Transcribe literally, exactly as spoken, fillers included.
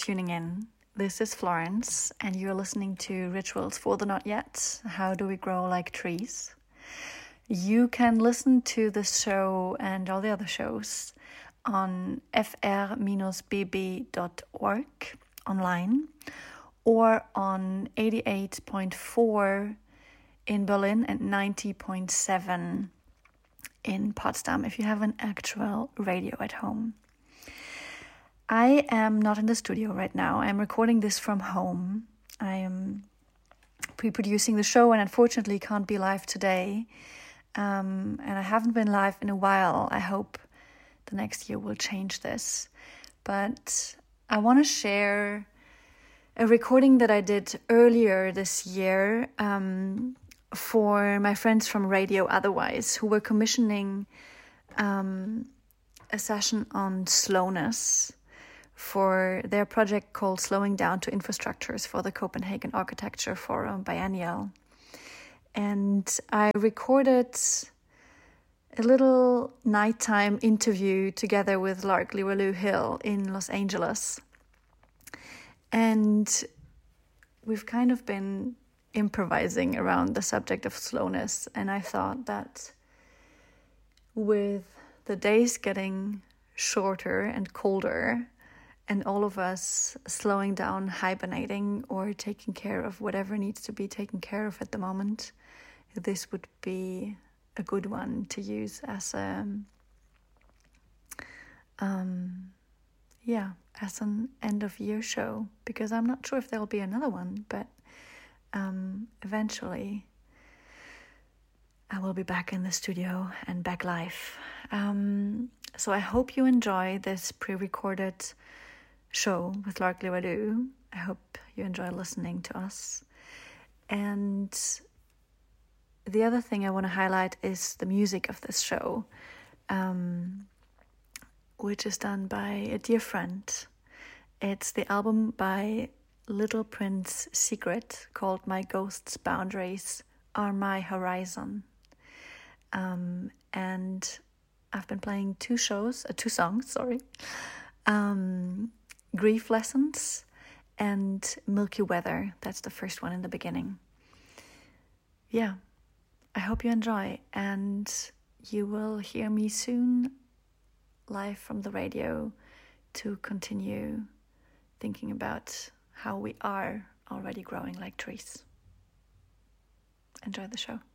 tuning in. This is Florence, and you're listening to Rituals for the Not Yet. How do we grow like trees? You can listen to this show and all the other shows on f r dash b b dot org online or on eighty-eight point four in Berlin and ninety point seven in Potsdam if you have an actual radio at home. I am not in the studio right now. I'm recording this from home. I am pre-producing the show and unfortunately can't be live today. Um, and I haven't been live in a while. I hope the next year will change this. But I want to share a recording that I did earlier this year um, for my friends from Radio Otherwise, who were commissioning um, a session on slowness for their project called Slowing Down to Infrastructures for the Copenhagen Architecture Forum Biennial. And I recorded a little nighttime interview together with Lark Liwalu Hill in Los Angeles. And we've kind of been improvising around the subject of slowness. And I thought that with the days getting shorter and colder, and all of us slowing down, hibernating, or taking care of whatever needs to be taken care of at the moment, this would be a good one to use as a, um, yeah, as an end of year show, because I'm not sure if there'll be another one, but um, eventually I will be back in the studio and back live. Um, so I hope you enjoy this pre-recorded show with Lark Liwalu. I hope you enjoy listening to us. And the other thing I want to highlight is the music of this show, um, which is done by a dear friend. It's the album by Little Prince Secret called My Ghost's Boundaries Are My Horizon. Um, and I've been playing two shows, uh, two songs, sorry. Um, Grief Lessons and Milky Weather. That's the first one in the beginning. Yeah, I hope you enjoy, and you will hear me soon live from the radio to continue thinking about how we are already growing like trees. Enjoy the show.